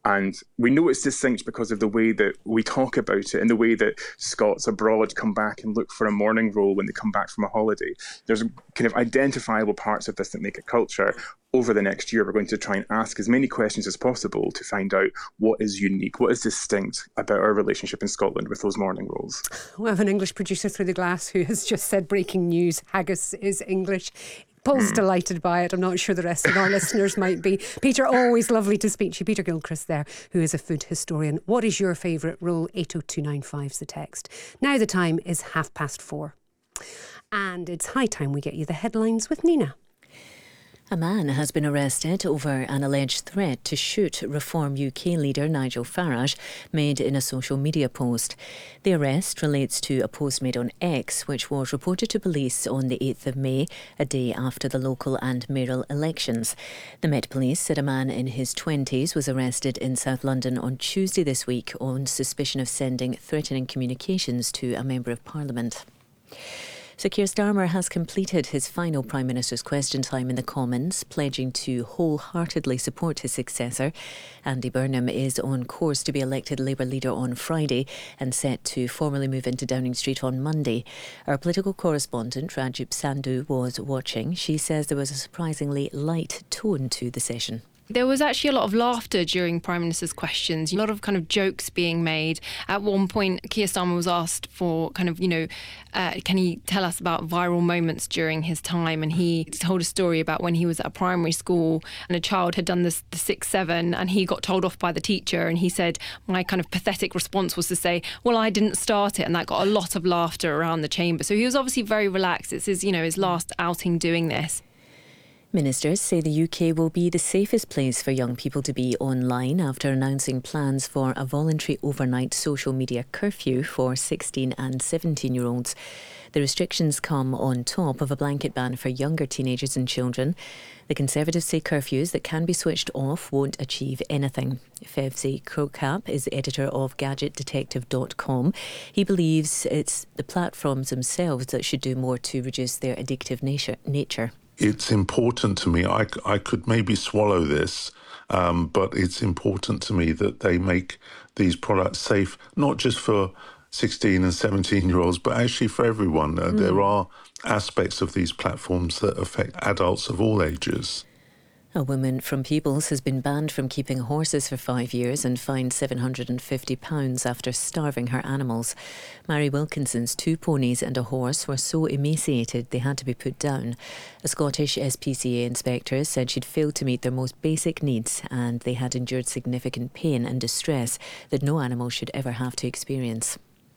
And we know it's distinct because of the way that we talk about it and the way that Scots abroad come back and look for a morning roll when they come back from a holiday. There's kind of identifiable parts of this that make it culture. Over the next year, we're going to try and ask as many questions as possible to find out what is unique, what is distinct about our relationship in Scotland with those morning rolls. We have an English producer through the glass who has just said breaking news, haggis is English. Paul's delighted by it. I'm not sure the rest of our listeners might be. Peter, always lovely to speak to you. Peter Gilchrist there, who is a food historian. What is your favourite roll? 80295 is the text. Now the time is 4:30. And it's high time we get you the headlines with Nina. A man has been arrested over an alleged threat to shoot Reform UK leader Nigel Farage made in a social media post. The arrest relates to a post made on X, which was reported to police on the 8th of May, a day after the local and mayoral elections. The Met Police said a man in his 20s was arrested in South London on Tuesday this week on suspicion of sending threatening communications to a Member of Parliament. Sir Keir Starmer has completed his final Prime Minister's Question Time in the Commons, pledging to wholeheartedly support his successor. Andy Burnham is on course to be elected Labour leader on Friday and set to formally move into Downing Street on Monday. Our political correspondent Rajib Sandhu was watching. She says there was a surprisingly light tone to the session. There was actually a lot of laughter during Prime Minister's questions, a lot of kind of jokes being made. At one point, Keir Starmer was asked for kind of, can he tell us about viral moments during his time? And he told a story about when he was at a primary school and a child had done the 6-7 and he got told off by the teacher. And he said, my kind of pathetic response was to say, well, I didn't start it. And that got a lot of laughter around the chamber. So he was obviously very relaxed. It's his last outing doing this. Ministers say the UK will be the safest place for young people to be online after announcing plans for a voluntary overnight social media curfew for 16 and 17-year-olds. The restrictions come on top of a blanket ban for younger teenagers and children. The Conservatives say curfews that can be switched off won't achieve anything. Fevzi Krokap is editor of GadgetDetective.com. He believes it's the platforms themselves that should do more to reduce their addictive nature. It's important to me. I could maybe swallow this, but it's important to me that they make these products safe, not just for 16 and 17-year-olds, but actually for everyone. There are aspects of these platforms that affect adults of all ages. A woman from Peebles has been banned from keeping horses for 5 years and fined £750 after starving her animals. Mary Wilkinson's 2 ponies and a horse were so emaciated they had to be put down. A Scottish SPCA inspector said she'd failed to meet their most basic needs and they had endured significant pain and distress that no animal should ever have to experience.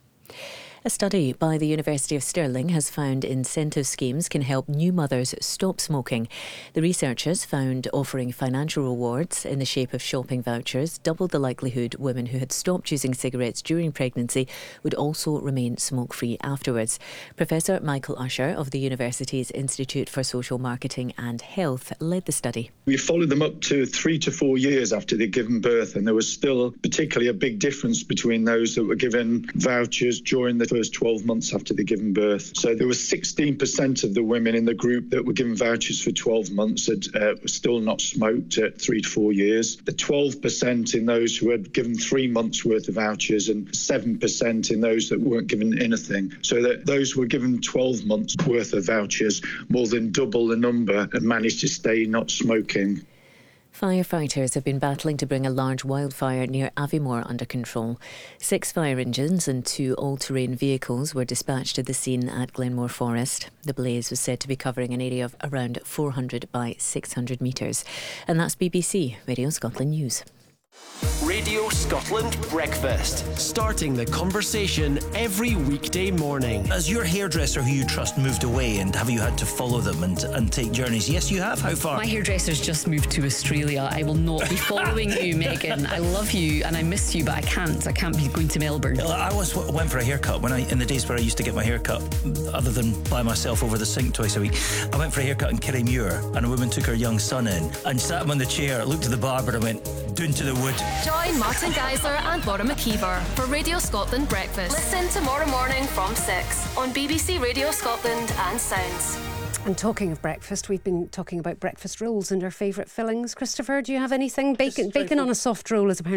A study by the University of Stirling has found incentive schemes can help new mothers stop smoking. The researchers found offering financial rewards in the shape of shopping vouchers doubled the likelihood women who had stopped using cigarettes during pregnancy would also remain smoke-free afterwards. Professor Michael Usher of the university's Institute for Social Marketing and Health led the study. We followed them up to 3 to 4 years after they'd given birth, and there was still particularly a big difference between those that were given vouchers during the first 12 months after they'd given birth. So there was 16% of the women in the group that were given vouchers for 12 months had still not smoked at 3 to 4 years. The 12% in those who had given 3 months worth of vouchers and 7% in those that weren't given anything. So that those who were given 12 months worth of vouchers, more than double the number, and managed to stay not smoking. Firefighters have been battling to bring a large wildfire near Aviemore under control. 6 fire engines and 2 all-terrain vehicles were dispatched to the scene at Glenmore Forest. The blaze was said to be covering an area of around 400 by 600 metres. And that's BBC Radio Scotland News. Radio Scotland Breakfast. Starting the conversation every weekday morning. Has your hairdresser who you trust moved away, and have you had to follow them and take journeys? Yes, you have. How far? My hairdresser's just moved to Australia. I will not be following you, Megan. I love you and I miss you, but I can't be going to Melbourne. I always went for a haircut in the days where I used to get my haircut, other than by myself over the sink twice a week. I went for a haircut in Kirriemuir, and a woman took her young son in and sat him on the chair, looked at the barber and went, "Doon to the wood." Join Martin Geisler and Laura McKeever for Radio Scotland Breakfast. Listen tomorrow morning from 6 on BBC Radio Scotland and Sounds. And talking of breakfast, we've been talking about breakfast rolls and our favourite fillings. Christopher, do you have anything? Bacon on a soft roll is apparently